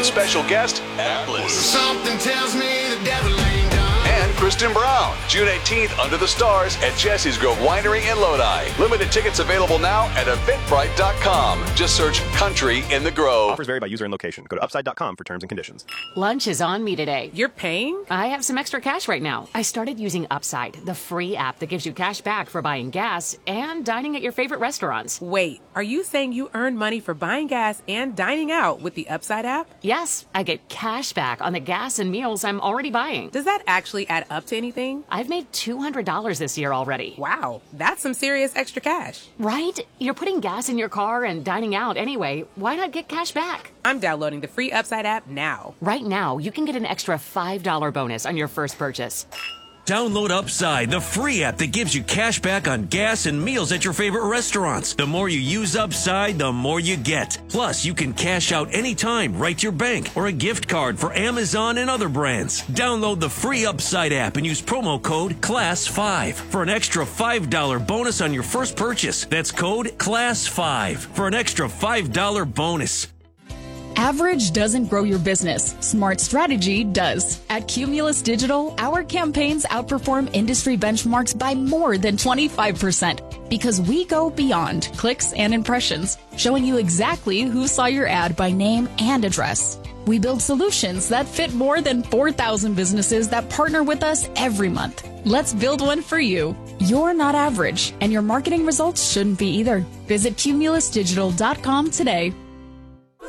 with special guest Atlas. Something tells me the devil ain't done. And Kristen Brown, June 18th under the stars at Jesse's Grove Winery in Lodi. Limited tickets available now at Eventbrite.com. Just search Country in the Grove. Offers vary by user and location. Go to Upside.com for terms and conditions. Lunch is on me today. You're paying? I have some extra cash right now. I started using Upside, the free app that gives you cash back for buying gas and dining at your favorite restaurants. Wait, are you saying you earn money for buying gas and dining out with the Upside app? Yes, I get cash back on the gas and meals I'm already buying. Does that actually add up to anything? I've made $200 this year already. Wow, that's some serious extra cash. Right? You're putting gas in your car and dining out anyway. Why not get cash back? I'm downloading the free Upside app now. Right now, you can get an extra $5 bonus on your first purchase. Download Upside, the free app that gives you cash back on gas and meals at your favorite restaurants. The more you use Upside, the more you get. Plus, you can cash out anytime right to your bank or a gift card for Amazon and other brands. Download the free Upside app and use promo code CLASS5 for an extra $5 bonus on your first purchase. That's code CLASS5 for an extra $5 bonus. Average doesn't grow your business. Smart strategy does. At Cumulus Digital, our campaigns outperform industry benchmarks by more than 25% because we go beyond clicks and impressions, showing you exactly who saw your ad by name and address. We build solutions that fit more than 4,000 businesses that partner with us every month. Let's build one for you. You're not average, and your marketing results shouldn't be either. Visit cumulusdigital.com today.